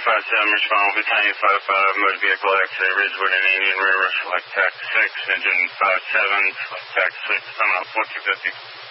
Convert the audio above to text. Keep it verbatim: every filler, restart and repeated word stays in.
five seven, respond Battalion five five, motor vehicle accident, Ridgewood and Indian River, select tax six, engine five seven, select tax six, coming up four two fifty.